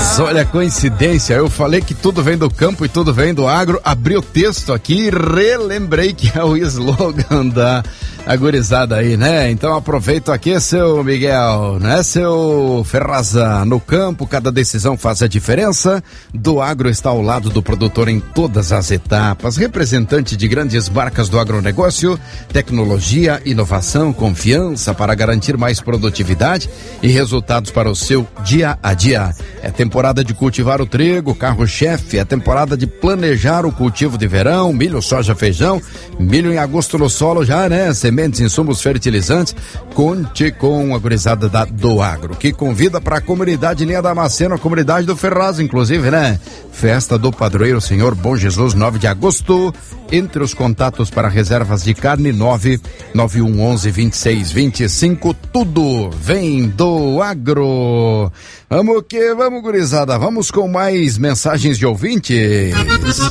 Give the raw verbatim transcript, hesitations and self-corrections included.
Mas olha a coincidência, eu falei que tudo vem do campo e tudo vem do agro, abri o texto aqui e relembrei que é o slogan da agorizada aí, né? Então aproveito aqui, seu Miguel, né, seu Ferraza? No campo, cada decisão faz a diferença. Do agro está ao lado do produtor em todas as etapas. Representante de grandes marcas do agronegócio, tecnologia, inovação, confiança para garantir mais produtividade e resultados para o seu dia a dia. É temporada de cultivar o trigo, carro-chefe, é temporada de planejar o cultivo de verão, milho, soja, feijão, milho em agosto no solo já, né? Sementes, insumos, fertilizantes. Conte com a gurizada da do agro, que convida para a comunidade Linha Damasceno, a comunidade do Ferraz, inclusive, né? Festa do Padroeiro Senhor Bom Jesus, nove de agosto. Entre os contatos para reservas de carne, nove nove um onze vinte e seis vinte e cinco. Tudo vem do agro. Vamos que vamos, gurizada. Vamos com mais mensagens de ouvintes.